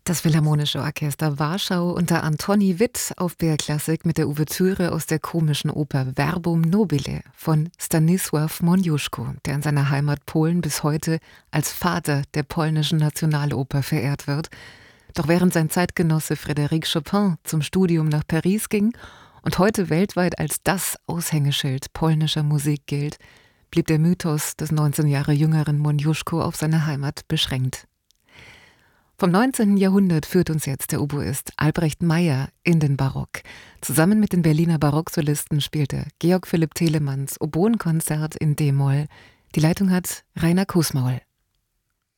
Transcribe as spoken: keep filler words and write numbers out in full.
Das Philharmonische Orchester Warschau unter Antoni Witt auf B R Klassik mit der Ouvertüre aus der komischen Oper Verbum nobile von Stanisław Moniuszko, der in seiner Heimat Polen bis heute als Vater der polnischen Nationaloper verehrt wird. Doch während sein Zeitgenosse Frédéric Chopin zum Studium nach Paris ging und heute weltweit als das Aushängeschild polnischer Musik gilt, blieb der Mythos des neunzehn Jahre jüngeren Moniuszko auf seine Heimat beschränkt. Vom neunzehnten Jahrhundert führt uns jetzt der Oboist Albrecht Meyer in den Barock. Zusammen mit den Berliner Barocksolisten spielte Georg Philipp Telemanns Oboenkonzert in D-Moll. Die Leitung hat Rainer Kußmaul.